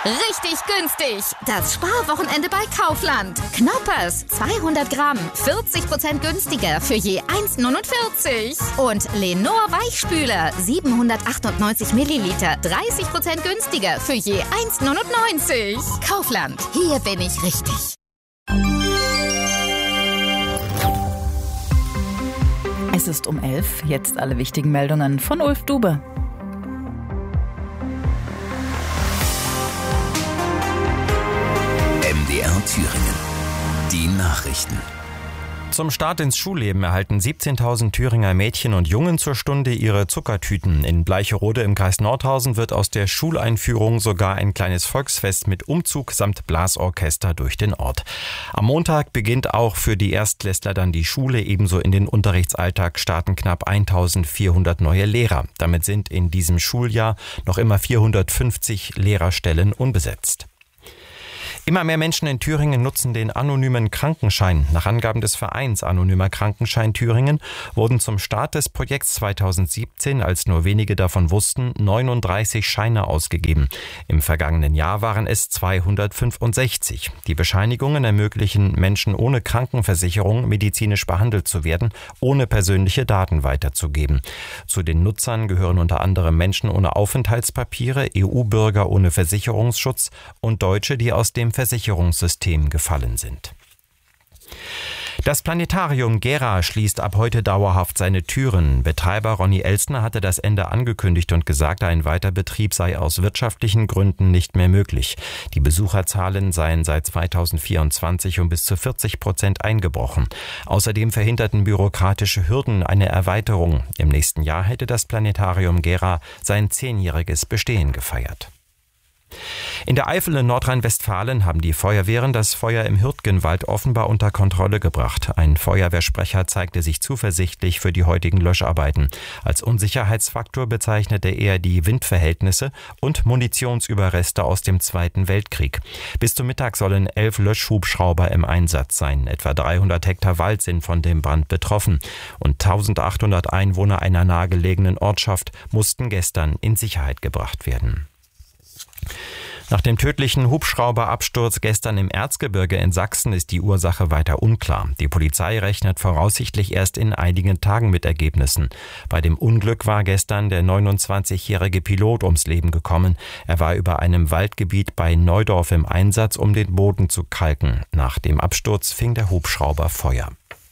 Richtig günstig. Das Sparwochenende bei Kaufland. Knoppers, 200 Gramm, 40% günstiger für je 1,49. Und Lenor Weichspüler, 798 Milliliter, 30% günstiger für je 1,99. Kaufland, hier bin ich richtig. Es ist um 11. Jetzt alle wichtigen Meldungen von Ulf Dube. MDR Thüringen. Die Nachrichten. Zum Start ins Schulleben erhalten 17.000 Thüringer Mädchen und Jungen zur Stunde ihre Zuckertüten. In Bleicherode im Kreis Nordhausen wird aus der Schuleinführung sogar ein kleines Volksfest mit Umzug samt Blasorchester durch den Ort. Am Montag beginnt auch für die Erstklässler dann die Schule. Ebenso in den Unterrichtsalltag starten knapp 1.400 neue Lehrer. Damit sind in diesem Schuljahr noch immer 450 Lehrerstellen unbesetzt. Immer mehr Menschen in Thüringen nutzen den anonymen Krankenschein. Nach Angaben des Vereins Anonymer Krankenschein Thüringen wurden zum Start des Projekts 2017, als nur wenige davon wussten, 39 Scheine ausgegeben. Im vergangenen Jahr waren es 265. Die Bescheinigungen ermöglichen Menschen ohne Krankenversicherung medizinisch behandelt zu werden, ohne persönliche Daten weiterzugeben. Zu den Nutzern gehören unter anderem Menschen ohne Aufenthaltspapiere, EU-Bürger ohne Versicherungsschutz und Deutsche, die aus dem Versicherungssystem gefallen sind. Das Planetarium Gera schließt ab heute dauerhaft seine Türen. Betreiber Ronny Elsner hatte das Ende angekündigt und gesagt, ein Weiterbetrieb sei aus wirtschaftlichen Gründen nicht mehr möglich. Die Besucherzahlen seien seit 2024 um bis zu 40% eingebrochen. Außerdem verhinderten bürokratische Hürden eine Erweiterung. Im nächsten Jahr hätte das Planetarium Gera sein 10-jähriges Bestehen gefeiert. In der Eifel in Nordrhein-Westfalen haben die Feuerwehren das Feuer im Hürtgenwald offenbar unter Kontrolle gebracht. Ein Feuerwehrsprecher zeigte sich zuversichtlich für die heutigen Löscharbeiten. Als Unsicherheitsfaktor bezeichnete er die Windverhältnisse und Munitionsüberreste aus dem Zweiten Weltkrieg. Bis zum Mittag sollen 11 Löschhubschrauber im Einsatz sein. Etwa 300 Hektar Wald sind von dem Brand betroffen. Und 1800 Einwohner einer nahegelegenen Ortschaft mussten gestern in Sicherheit gebracht werden. Nach dem tödlichen Hubschrauberabsturz gestern im Erzgebirge in Sachsen ist die Ursache weiter unklar. Die Polizei rechnet voraussichtlich erst in einigen Tagen mit Ergebnissen. Bei dem Unglück war gestern der 29-jährige Pilot ums Leben gekommen. Er war über einem Waldgebiet bei Neudorf im Einsatz, um den Boden zu kalken. Nach dem Absturz fing der Hubschrauber Feuer.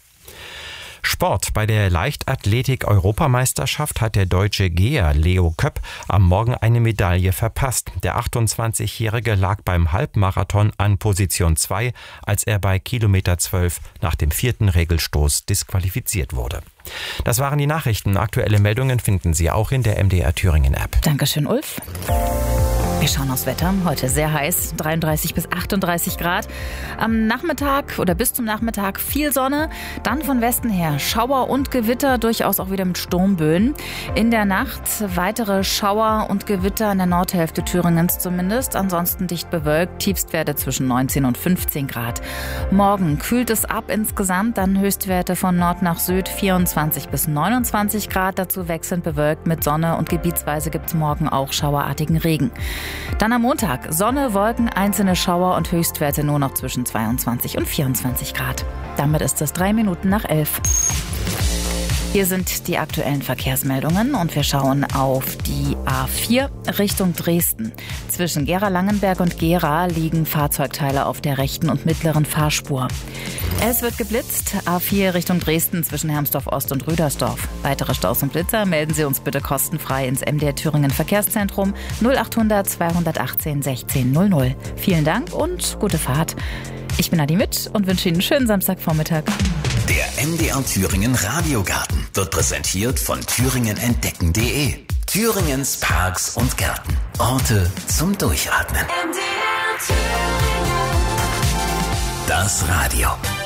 Sport. Bei der Leichtathletik-Europameisterschaft hat der deutsche Geher Leo Köpp am Morgen eine Medaille verpasst. Der 28-Jährige lag beim Halbmarathon an Position 2, als er bei Kilometer 12 nach dem 4. Regelstoß disqualifiziert wurde. Das waren die Nachrichten. Aktuelle Meldungen finden Sie auch in der MDR Thüringen App. Dankeschön, Ulf. Wir schauen aufs Wetter. Heute sehr heiß, 33 bis 38 Grad. Am Nachmittag oder bis zum Nachmittag viel Sonne. Dann von Westen her Schauer und Gewitter, durchaus auch wieder mit Sturmböen. In der Nacht weitere Schauer und Gewitter in der Nordhälfte Thüringens zumindest. Ansonsten dicht bewölkt, Tiefstwerte zwischen 19 und 15 Grad. Morgen kühlt es ab insgesamt, dann Höchstwerte von Nord nach Süd 24 bis 29 Grad. Dazu wechselnd bewölkt mit Sonne und gebietsweise gibt es morgen auch schauerartigen Regen. Dann am Montag Sonne, Wolken, einzelne Schauer und Höchstwerte nur noch zwischen 22 und 24 Grad. Damit ist es 3 Minuten nach 11. Hier sind die aktuellen Verkehrsmeldungen und wir schauen auf die A4 Richtung Dresden. Zwischen Gera-Langenberg und Gera liegen Fahrzeugteile auf der rechten und mittleren Fahrspur. Es wird geblitzt. A4 Richtung Dresden zwischen Hermsdorf-Ost und Rüdersdorf. Weitere Staus und Blitzer melden Sie uns bitte kostenfrei ins MDR Thüringen Verkehrszentrum 0800 218 16 00. Vielen Dank und gute Fahrt. Ich bin Adi Mitt und wünsche Ihnen einen schönen Samstagvormittag. Der MDR Thüringen Radiogarten wird präsentiert von thüringenentdecken.de. Thüringens Parks und Gärten. Orte zum Durchatmen. MDR Thüringen. Das Radio.